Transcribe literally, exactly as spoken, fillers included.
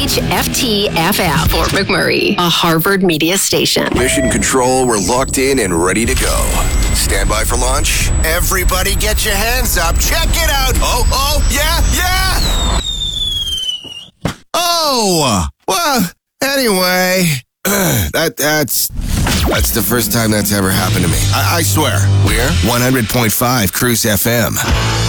H F T F F, Fort McMurray, a Harvard media station. Mission Control, we're locked in and ready to go. Stand by for launch. Everybody get your hands up. Check it out. Oh, oh, yeah, yeah. Oh, well, anyway, that that's that's the first time that's ever happened to me. I, I swear. We're one hundred point five Cruise F M.